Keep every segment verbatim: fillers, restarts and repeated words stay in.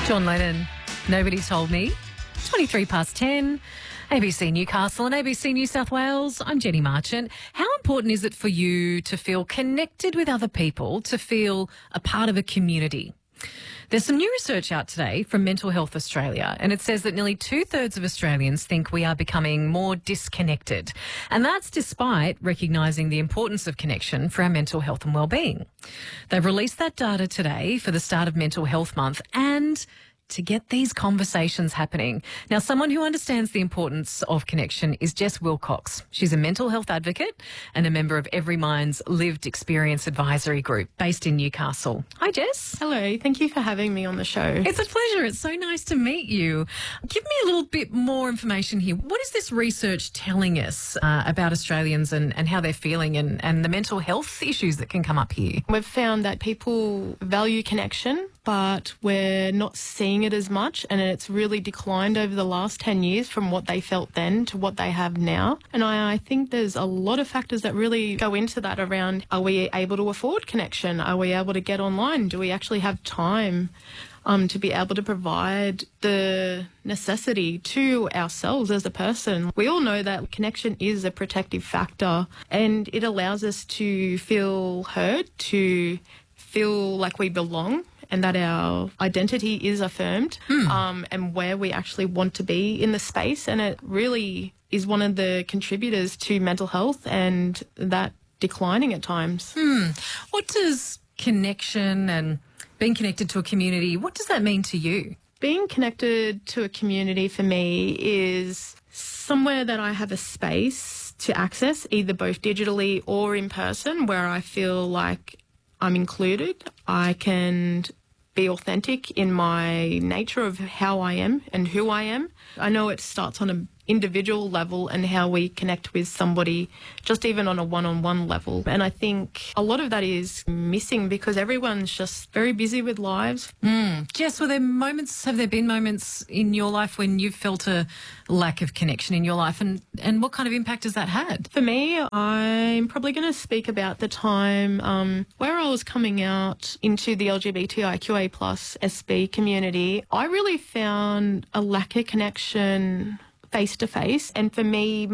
John Lennon, Nobody Told Me. twenty-three past ten, A B C Newcastle and A B C New South Wales. I'm Jenny Marchant. How important is it for you to feel connected with other people, to feel a part of a community? There's some new research out today from Mental Health Australia, and it says that nearly two-thirds of Australians think we are becoming more disconnected. And that's despite recognising the importance of connection for our mental health and well-being. They've released that data today for the start of Mental Health Month and to get these conversations happening. Now, someone who understands the importance of connection is Jess Wilcox. She's a mental health advocate and a member of Every Mind's Lived Experience Advisory Group based in Newcastle. Hi, Jess. Hello. Thank you for having me on the show. It's a pleasure. It's so nice to meet you. Give me a little bit more information here. What is this research telling us uh, about Australians and, and how they're feeling and, and the mental health issues that can come up here? We've found that people value connection, but we're not seeing it as much, and it's really declined over the last ten years from what they felt then to what they have now. And I, I think there's a lot of factors that really go into that around, are we able to afford connection? Are we able to get online? Do we actually have time um, to be able to provide the necessity to ourselves as a person? We all know that connection is a protective factor, and it allows us to feel heard, to feel like we belong, and that our identity is affirmed, mm. um, and where we actually want to be in the space. And it really is one of the contributors to mental health and that declining at times. Mm. What does connection and being connected to a community, what does that mean to you? Being connected to a community for me is somewhere that I have a space to access, either both digitally or in person, where I feel like I'm included. I can be authentic in my nature of how I am and who I am. I know it starts on an individual level and how we connect with somebody, just even on a one-on-one level. And I think a lot of that is missing because everyone's just very busy with lives. Mm. Jess, were there moments, have there been moments in your life when you've felt a lack of connection in your life, and, and what kind of impact has that had? For me, I'm probably going to speak about the time um, where I was coming out into the L G B T I Q A plus S B community. I really found a lack of connection face-to-face. And for me,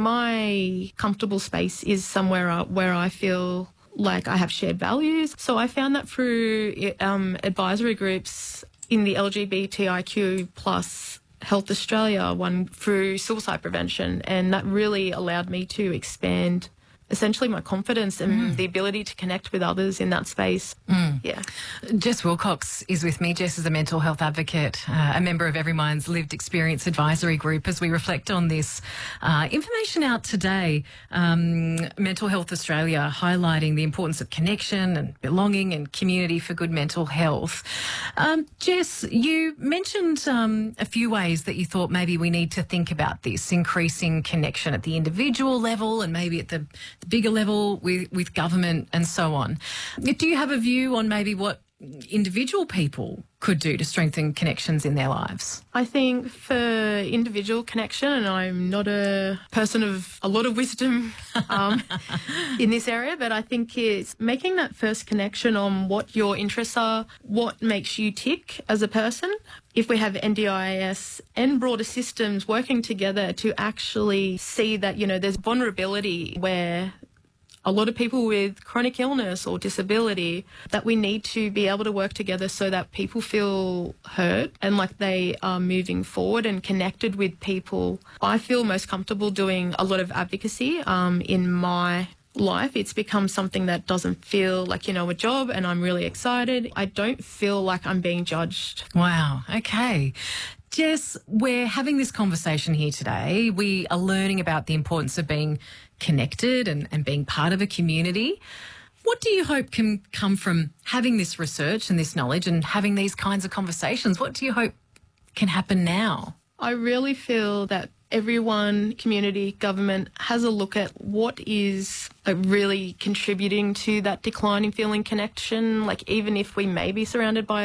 my comfortable space is somewhere where I feel like I have shared values. So I found that through um, advisory groups in the L G B T I Q plus Health Australia, one through suicide prevention, and that really allowed me to expand essentially my confidence and mm. the ability to connect with others in that space. Mm. Yeah. Jess Wilcox is with me. Jess is a mental health advocate, uh, a member of Every Mind's Lived Experience Advisory Group. As we reflect on this uh, information out today, um, Mental Health Australia highlighting the importance of connection and belonging and community for good mental health. Um, Jess, you mentioned um, a few ways that you thought maybe we need to think about this, increasing connection at the individual level and maybe at the the bigger level with, with government and so on. Do you have a view on maybe what individual people could do to strengthen connections in their lives? I think for individual connection, and I'm not a person of a lot of wisdom um, in this area, but I think it's making that first connection on what your interests are, what makes you tick as a person. If we have N D I S and broader systems working together to actually see that, you know, there's vulnerability where a lot of people with chronic illness or disability, that we need to be able to work together so that people feel heard and like they are moving forward and connected with people. I feel most comfortable doing a lot of advocacy um, in my life. It's become something that doesn't feel like, you know, a job, and I'm really excited. I don't feel like I'm being judged. Wow. Okay. Jess, we're having this conversation here today. We are learning about the importance of being connected and, and being part of a community. What do you hope can come from having this research and this knowledge and having these kinds of conversations? What do you hope can happen now? I really feel that everyone, community, government, has a look at what is like really contributing to that decline in feeling connection. Like, even if we may be surrounded by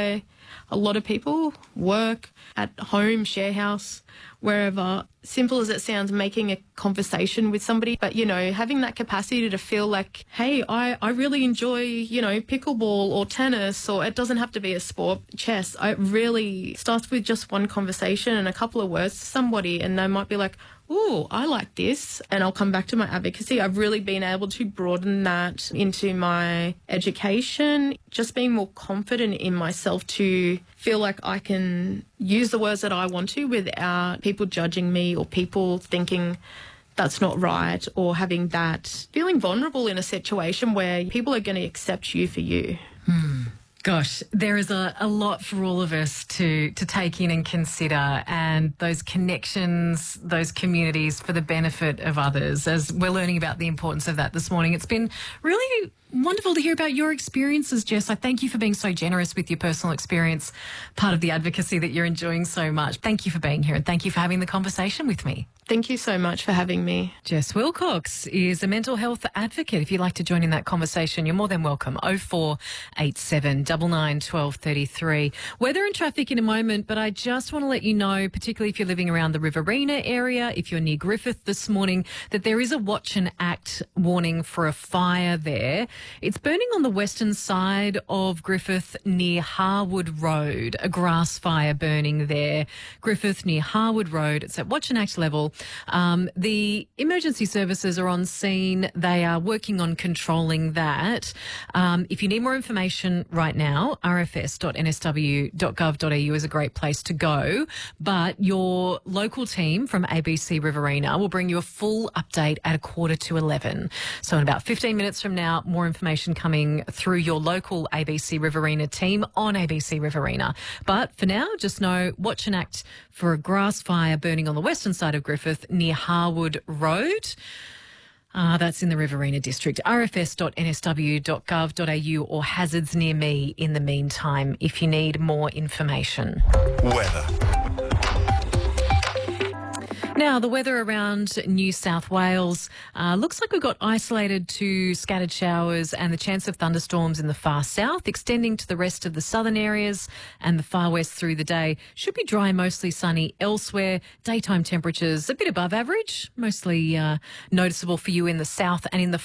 a lot of people, work, at home, share house, wherever, simple as it sounds, making a conversation with somebody, but, you know, having that capacity to feel like, hey, I, I really enjoy, you know, pickleball or tennis, or it doesn't have to be a sport, chess. It really starts with just one conversation and a couple of words to somebody, and they might be like, ooh, I like this, and I'll come back to my advocacy. I've really been able to broaden that into my education, just being more confident in myself to feel like I can use the words that I want to without people judging me or people thinking that's not right, or having that feeling vulnerable in a situation where people are going to accept you for you. Hmm. Gosh, there is a, a lot for all of us to, to take in and consider, and those connections, those communities for the benefit of others, as we're learning about the importance of that this morning. It's been really wonderful to hear about your experiences, Jess. I thank you for being so generous with your personal experience, part of the advocacy that you're enjoying so much. Thank you for being here, and thank you for having the conversation with me. Thank you so much for having me. Jess Wilcox is a mental health advocate. If you'd like to join in that conversation, you're more than welcome. oh four eight seven, nine nine, one two three three. Weather and traffic in a moment, but I just want to let you know, particularly if you're living around the Riverina area, if you're near Griffith this morning, that there is a watch and act warning for a fire there. It's burning on the western side of Griffith near Harwood Road, a grass fire burning there. Griffith near Harwood Road. It's at watch and act level. Um, the emergency services are on scene. They are working on controlling that. Um, if you need more information right now, r f s dot n s w dot gov dot a u is a great place to go. But your local team from A B C Riverina will bring you a full update at a quarter to eleven. So in about fifteen minutes from now, more information coming through your local A B C Riverina team on A B C Riverina. But for now, just know, watch and act for a grass fire burning on the western side of Griffith near Harwood Road. Uh, that's in the Riverina district. r f s dot n s w dot gov dot a u or hazards near me in the meantime if you need more information. Weather. Now, the weather around New South Wales uh, looks like we've got isolated to scattered showers and the chance of thunderstorms in the far south, extending to the rest of the southern areas and the far west through the day. Should be dry, mostly sunny elsewhere. Daytime temperatures a bit above average, mostly uh, noticeable for you in the south and in the